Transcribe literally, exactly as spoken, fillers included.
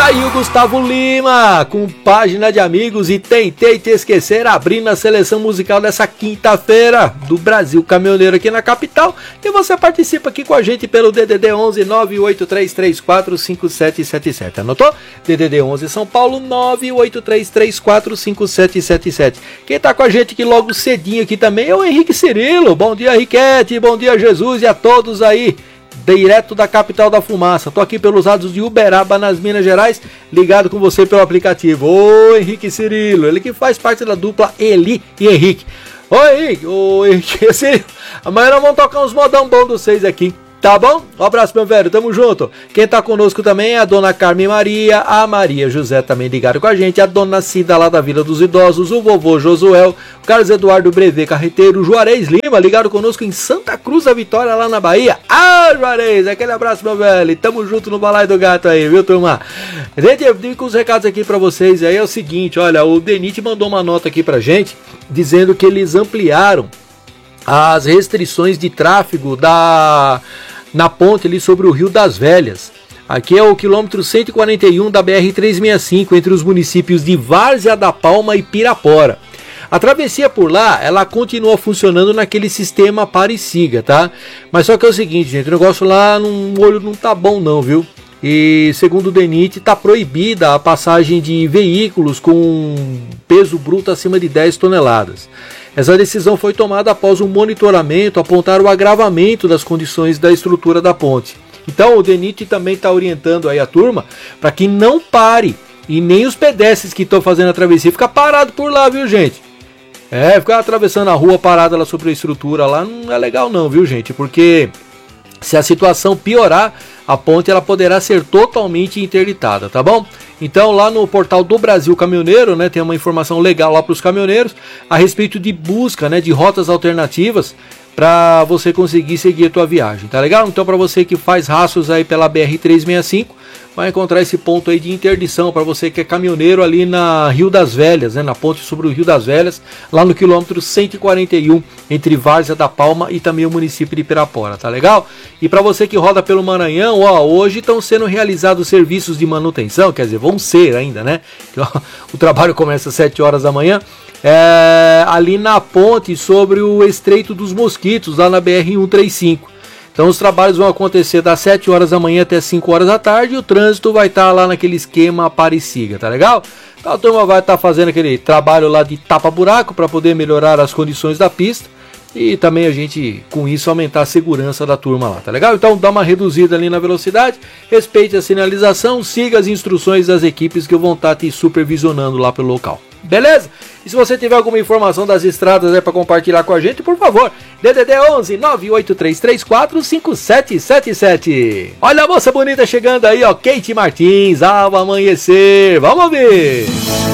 Tá aí o Gustavo Lima com Página de Amigos e Tentei Te Esquecer, abrindo a seleção musical dessa quinta-feira do Brasil Caminhoneiro aqui na capital. E você participa aqui com a gente pelo D D D onze nove oito três três quatro cinco sete sete sete. Anotou? D D D onze São Paulo nove oito três três quatro cinco sete sete sete. Quem tá com a gente aqui logo cedinho aqui também é o Henrique Cirilo. Bom dia, Henriquete, bom dia, Jesus, e a todos aí direto da capital da fumaça. Tô aqui pelos lados de Uberaba, nas Minas Gerais, ligado com você pelo aplicativo. Ô Henrique Cirilo, ele que faz parte da dupla Eli e Henrique. Ô Henrique, ô Henrique Cirilo, amanhã nós vamos tocar uns modão bom dos seis aqui, tá bom? Um abraço, meu velho, tamo junto. Quem tá conosco também é a dona Carmen Maria, a Maria José também ligado com a gente, a dona Cida lá da Vila dos Idosos, o vovô Josuel, o Carlos Eduardo Brevet Carreteiro, o Juarez Lima ligado conosco em Santa Cruz da Vitória lá na Bahia. Ah, Juarez, aquele abraço, meu velho, tamo junto no Balaio do Gato aí, viu, turma? Gente, eu digo com os recados aqui pra vocês aí, é o seguinte, olha, o Denit mandou uma nota aqui pra gente, dizendo que eles ampliaram as restrições de tráfego da... na ponte ali sobre o Rio das Velhas. Aqui é o quilômetro cento e quarenta e um da B R trezentos e sessenta e cinco, entre os municípios de Várzea da Palma e Pirapora. A travessia por lá, ela continua funcionando naquele sistema pare e siga, tá? Mas só que é o seguinte, gente, o negócio lá no olho não tá bom não, viu? E segundo o DENIT, tá proibida a passagem de veículos com peso bruto acima de dez toneladas. Essa decisão foi tomada após um monitoramento apontar o agravamento das condições da estrutura da ponte. Então o DENIT também está orientando aí a turma para que não pare, e nem os pedestres que estão fazendo a travessia ficar parado por lá, viu, gente? É, ficar atravessando a rua parada lá sobre a estrutura lá não é legal não, viu, gente? Porque se a situação piorar, a ponte ela poderá ser totalmente interditada, tá bom? Então lá no portal do Brasil Caminhoneiro, né, tem uma informação legal lá para os caminhoneiros a respeito de busca, né, de rotas alternativas para você conseguir seguir a tua viagem, tá legal? Então para você que faz rastros aí pela B R trezentos e sessenta e cinco, vai encontrar esse ponto aí de interdição para você que é caminhoneiro ali na Rio das Velhas, né, na ponte sobre o Rio das Velhas, lá no quilômetro cento e quarenta e um, entre Várzea da Palma e também o município de Pirapora, tá legal? E para você que roda pelo Maranhão, ó, hoje estão sendo realizados serviços de manutenção, quer dizer, vão ser ainda, né? O trabalho começa às sete horas da manhã, é, ali na ponte sobre o Estreito dos Mosquitos, lá na B R cento e trinta e cinco. Então os trabalhos vão acontecer das sete horas da manhã até cinco horas da tarde e o trânsito vai estar lá naquele esquema pare e siga, tá legal? Então a turma vai estar fazendo aquele trabalho lá de tapa-buraco para poder melhorar as condições da pista e também a gente, com isso, aumentar a segurança da turma lá, tá legal? Então dá uma reduzida ali na velocidade, respeite a sinalização, siga as instruções das equipes que vão estar te supervisionando lá pelo local. Beleza? E se você tiver alguma informação das estradas aí para compartilhar com a gente, por favor, D D D onze nove oito três três quatro cinco sete sete sete. Olha a moça bonita chegando aí, ó, Kate Martins, ao amanhecer. Vamos ver!